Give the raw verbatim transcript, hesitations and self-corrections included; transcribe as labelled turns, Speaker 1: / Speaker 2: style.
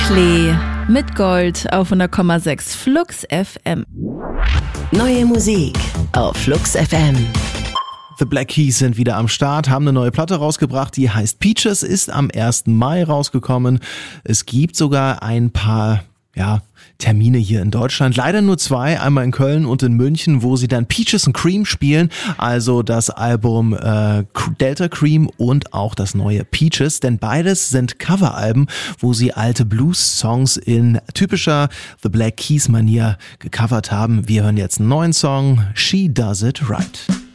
Speaker 1: Klee mit Gold auf hundert Komma sechs Flux F M.
Speaker 2: Neue Musik auf Flux F M.
Speaker 3: The Black Keys sind wieder am Start, haben eine neue Platte rausgebracht, die heißt Peaches, ist am ersten Mai rausgekommen. Es gibt sogar ein paar, ja, Termine hier in Deutschland. Leider nur zwei, einmal in Köln und in München, wo sie dann Peaches and Cream spielen. Also das Album äh, Delta Cream und auch das neue Peaches. Denn beides sind Coveralben, wo sie alte Blues-Songs in typischer The Black Keys-Manier gecovert haben. Wir hören jetzt einen neuen Song, She Does It Right.